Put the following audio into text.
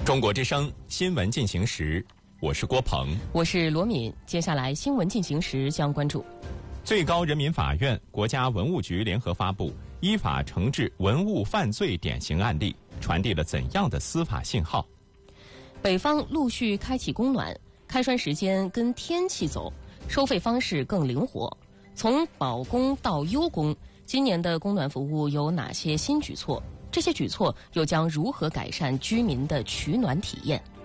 中国之声新闻进行时，我是郭鹏， 我是罗敏。接下来新闻进行时将关注： 最高人民法院、国家文物局联合发布依法惩治文物犯罪典型案例，传递了怎样的司法信号？ 北方陆续开启供暖，开栓时间跟天气走，收费方式更灵活。从保供到优供，今年的供暖服务有哪些新举措？这些举措又将如何改善居民的取暖体验？